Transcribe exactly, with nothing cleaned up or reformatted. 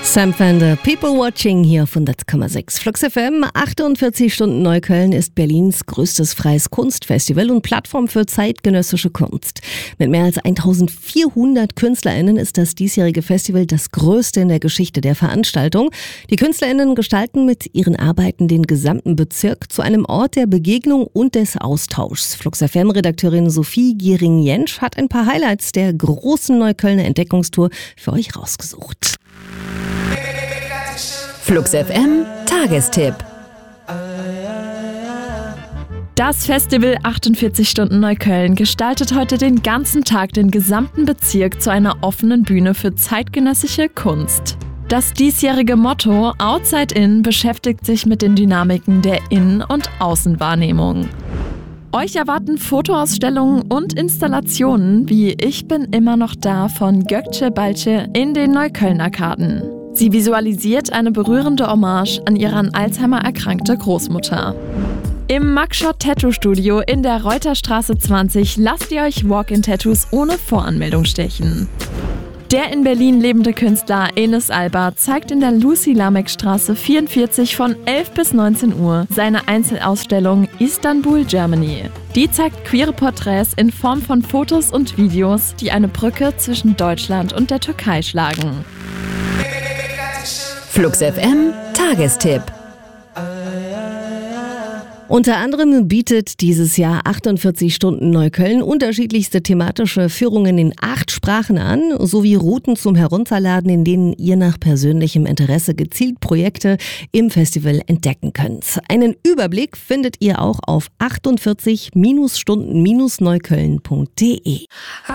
Sam Fender, People Watching hier auf hundert Komma sechs. Flux F M, achtundvierzig Stunden Neukölln ist Berlins größtes freies Kunstfestival und Plattform für zeitgenössische Kunst. Mit mehr als eintausendvierhundert KünstlerInnen ist das diesjährige Festival das größte in der Geschichte der Veranstaltung. Die KünstlerInnen gestalten mit ihren Arbeiten den gesamten Bezirk zu einem Ort der Begegnung und des Austauschs. Flux F M-Redakteurin Sophie Giering-Jentsch hat ein paar Highlights der großen Neuköllner Entdeckungstour für euch rausgesucht. Flux F M Tagestipp. Das Festival achtundvierzig Stunden Neukölln gestaltet heute den ganzen Tag den gesamten Bezirk zu einer offenen Bühne für zeitgenössische Kunst. Das diesjährige Motto Outside In beschäftigt sich mit den Dynamiken der Innen- und Außenwahrnehmung. Euch erwarten Fotoausstellungen und Installationen wie Ich bin immer noch da von Gökçe Balce in den Neukölln-Arkaden. Sie visualisiert eine berührende Hommage an ihre an Alzheimer erkrankte Großmutter. Im Mugshot Tattoo Studio in der Reuterstraße zwanzig lasst ihr euch Walk-in-Tattoos ohne Voranmeldung stechen. Der in Berlin lebende Künstler Enes Alba zeigt in der Lucy-Lameck-Straße vierundvierzig von elf bis neunzehn Uhr seine Einzelausstellung Istanbul, Germany. Die zeigt queere Porträts in Form von Fotos und Videos, die eine Brücke zwischen Deutschland und der Türkei schlagen. Flux F M Tagestipp. Unter anderem bietet dieses Jahr achtundvierzig Stunden Neukölln unterschiedlichste thematische Führungen in acht Sprachen an, sowie Routen zum Herunterladen, in denen ihr nach persönlichem Interesse gezielt Projekte im Festival entdecken könnt. Einen Überblick findet ihr auch auf achtundvierzig Stunden Neukölln punkt de.